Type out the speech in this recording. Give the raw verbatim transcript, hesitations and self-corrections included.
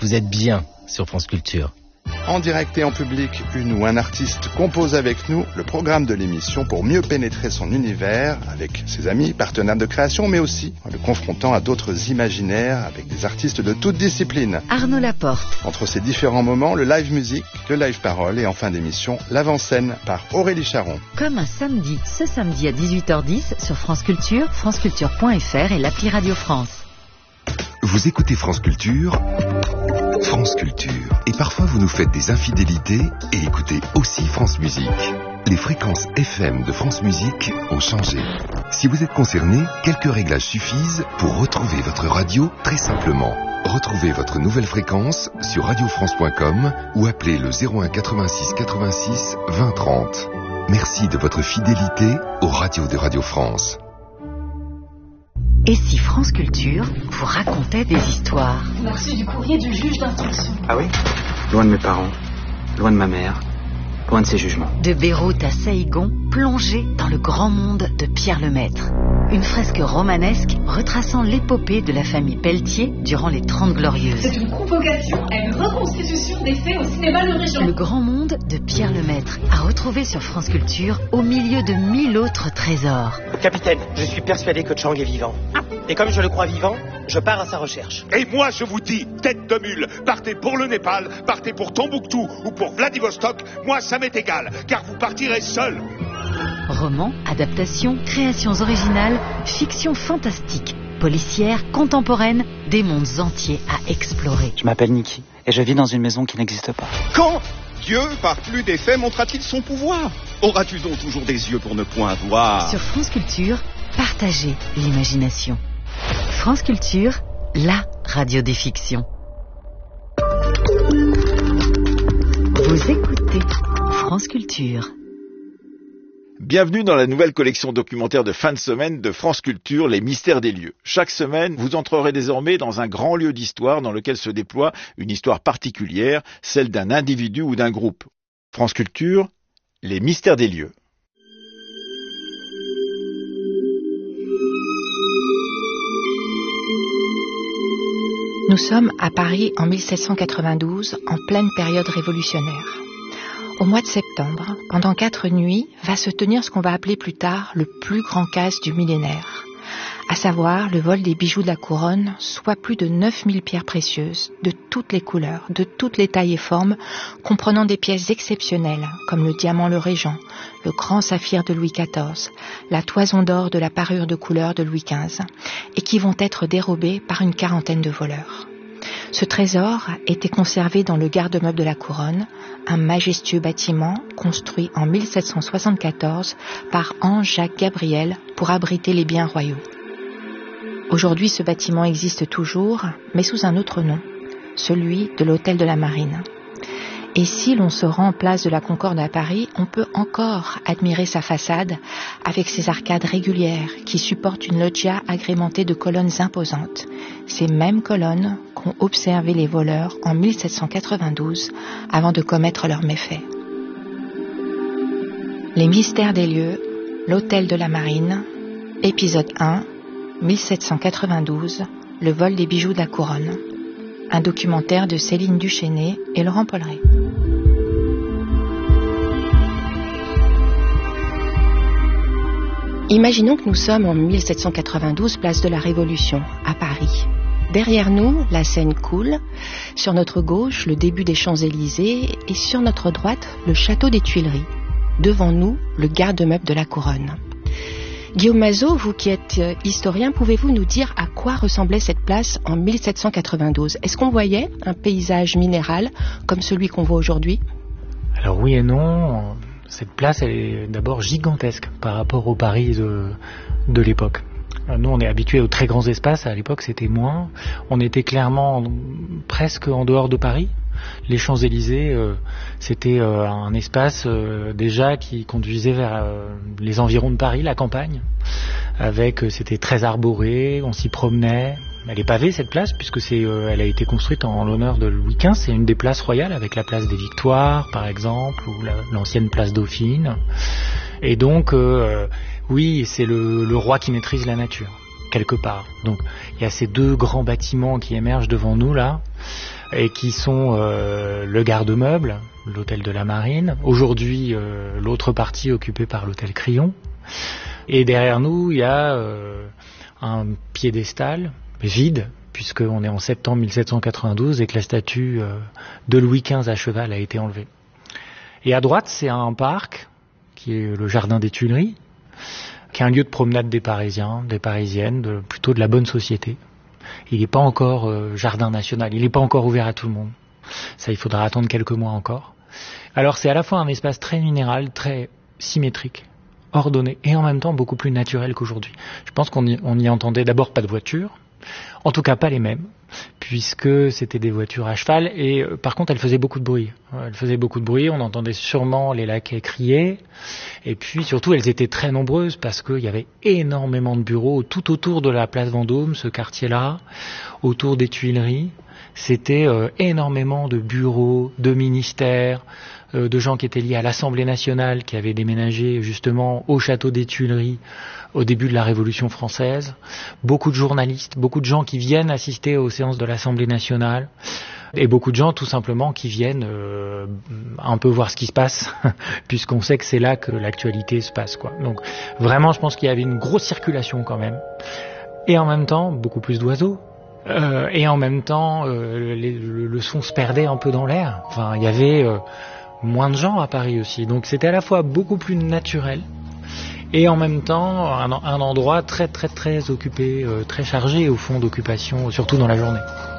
vous êtes bien sur France Culture. En direct et en public, une ou un artiste compose avec nous le programme de l'émission pour mieux pénétrer son univers avec ses amis, partenaires de création, mais aussi en le confrontant à d'autres imaginaires avec des artistes de toutes disciplines. Arnaud Laporte. Entre ces différents moments, le live musique, le live parole et en fin d'émission, l'avant-scène par Aurélie Charon. Comme un samedi, ce samedi à dix-huit heures dix sur France Culture, franceculture point f r et l'appli Radio France. Vous écoutez France Culture, France Culture. Et parfois vous nous faites des infidélités et écoutez aussi France Musique. Les fréquences F M de France Musique ont changé. Si vous êtes concerné, quelques réglages suffisent pour retrouver votre radio très simplement. Retrouvez votre nouvelle fréquence sur radio france point com ou appelez le zéro un quatre-vingt-six quatre-vingt-six vingt trente. Merci de votre fidélité aux radios de Radio France. Et si France Culture vous racontait des histoires? Merci du courrier du juge d'instruction. Ah oui? Loin de mes parents, loin de ma mère, loin de ses jugements. De Beyrouth à Saïgon, plongé dans le grand monde de Pierre Lemaître. Une fresque romanesque retraçant l'épopée de la famille Pelletier durant les Trente Glorieuses. C'est une convocation à une reconstitution des faits au cinéma de Régent. Le grand monde de Pierre Lemaître, à retrouver sur France Culture au milieu de mille autres trésors. Capitaine, je suis persuadé que Chang est vivant. Et comme je le crois vivant, je pars à sa recherche. Et moi je vous dis, tête de mule, partez pour le Népal, partez pour Tombouctou ou pour Vladivostok, moi ça m'est égal, car vous partirez seul. Romans, adaptations, créations originales, fiction fantastique, policière, contemporaine, des mondes entiers à explorer. Je m'appelle Niki et je vis dans une maison qui n'existe pas. Quand Dieu, par plus des faits, montra-t-il son pouvoir? Auras-tu donc toujours des yeux pour ne point voir? Sur France Culture, partagez l'imagination. France Culture, la radio des fictions. Vous écoutez France Culture. Bienvenue dans la nouvelle collection documentaire de fin de semaine de France Culture, Les Mystères des lieux. Chaque semaine, vous entrerez désormais dans un grand lieu d'histoire dans lequel se déploie une histoire particulière, celle d'un individu ou d'un groupe. France Culture, Les Mystères des lieux. Nous sommes à Paris en mille sept cent quatre-vingt-douze, en pleine période révolutionnaire. Au mois de septembre, pendant quatre nuits, va se tenir ce qu'on va appeler plus tard le plus grand casse du millénaire, à savoir le vol des bijoux de la couronne, soit plus de neuf mille pierres précieuses, de toutes les couleurs, de toutes les tailles et formes, comprenant des pièces exceptionnelles, comme le diamant le Régent, le grand saphir de Louis quatorze, la toison d'or de la parure de couleur de Louis quinze, et qui vont être dérobées par une quarantaine de voleurs. Ce trésor était conservé dans le garde-meuble de la couronne, un majestueux bâtiment construit en mille sept cent soixante-quatorze par Ange-Jacques Gabriel pour abriter les biens royaux. Aujourd'hui, ce bâtiment existe toujours, mais sous un autre nom, celui de l'Hôtel de la Marine. Et si l'on se rend en place de la Concorde à Paris, on peut encore admirer sa façade avec ses arcades régulières qui supportent une loggia agrémentée de colonnes imposantes. Ces mêmes colonnes qu'ont observé les voleurs en mille sept cent quatre-vingt-douze avant de commettre leurs méfaits. Les mystères des lieux, l'Hôtel de la Marine, épisode un, mille sept cent quatre-vingt-douze, le vol des bijoux de la couronne. Un documentaire de Céline Duchesnay et Laurent Polleret. Imaginons que nous sommes en mille sept cent quatre-vingt-douze, place de la Révolution, à Paris. Derrière nous, la Seine coule. Sur notre gauche, le début des Champs-Élysées. Et sur notre droite, le château des Tuileries. Devant nous, le garde-meuble de la Couronne. Guillaume Mazot, vous qui êtes historien, pouvez-vous nous dire à quoi ressemblait cette place en mille sept cent quatre-vingt-douze? Est-ce qu'on voyait un paysage minéral comme celui qu'on voit aujourd'hui? Alors oui et non. Cette place, elle est d'abord gigantesque par rapport au Paris de, de l'époque. Nous, on est habitués aux très grands espaces. À l'époque, c'était moins. On était clairement presque en dehors de Paris. Les Champs-Élysées, euh, c'était euh, un espace euh, déjà qui conduisait vers euh, les environs de Paris, la campagne. Avec, euh, c'était très arboré, on s'y promenait. Elle est pavée cette place puisque c'est, euh, elle a été construite en l'honneur de Louis quinze. C'est une des places royales avec la place des Victoires, par exemple, ou la, l'ancienne place Dauphine. Et donc, euh, oui, c'est le, le roi qui maîtrise la nature quelque part. Donc, il y a ces deux grands bâtiments qui émergent devant nous là. et qui sont euh, le garde-meuble, l'hôtel de la Marine, aujourd'hui euh, l'autre partie occupée par l'hôtel Crillon. Et derrière nous, il y a euh, un piédestal vide, puisqu'on est en septembre mille sept cent quatre-vingt-douze et que la statue euh, de Louis quinze à cheval a été enlevée. Et à droite, c'est un parc, qui est le jardin des Tuileries, qui est un lieu de promenade des Parisiens, des Parisiennes, de, plutôt de la bonne société. Il n'est pas encore euh, jardin national, il n'est pas encore ouvert à tout le monde. Ça, il faudra attendre quelques mois encore. Alors c'est à la fois un espace très minéral, très symétrique, ordonné, et en même temps beaucoup plus naturel qu'aujourd'hui. Je pense qu'on y, on y entendait d'abord pas de voitures, en tout cas pas les mêmes, puisque c'était des voitures à cheval, et euh, par contre elles faisaient beaucoup de bruit. Elles faisaient beaucoup de bruit, on entendait sûrement les laquais crier, et puis surtout elles étaient très nombreuses, parce qu'il y avait énormément de bureaux tout autour de la place Vendôme, ce quartier-là, autour des Tuileries. C'était euh, énormément de bureaux, de ministères, euh, de gens qui étaient liés à l'Assemblée nationale, qui avaient déménagé justement au château des Tuileries au début de la Révolution française. Beaucoup de journalistes, beaucoup de gens qui viennent assister aux séances de l'Assemblée nationale, et beaucoup de gens tout simplement qui viennent euh, un peu voir ce qui se passe, puisqu'on sait que c'est là que l'actualité se passe, quoi. Donc vraiment, je pense qu'il y avait une grosse circulation quand même. Et en même temps, beaucoup plus d'oiseaux. Euh, et en même temps, euh, les, le, le son se perdait un peu dans l'air. Enfin, il y avait euh, moins de gens à Paris aussi. Donc c'était à la fois beaucoup plus naturel et en même temps un, un endroit très très très occupé, euh, très chargé au fond d'occupation, surtout dans la journée.